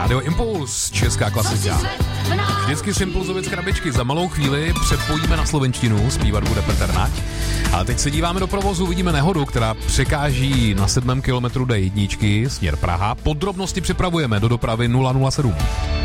Rádio Impuls, česká klasika. Vždycky z Impulzovic krabičky. Za malou chvíli přepojíme na slovenštinu, zpívat bude Petr Nať. A teď se díváme do provozu, vidíme nehodu, která překáží na 7. kilometru D1, směr Praha. Podrobnosti připravujeme do dopravy 007.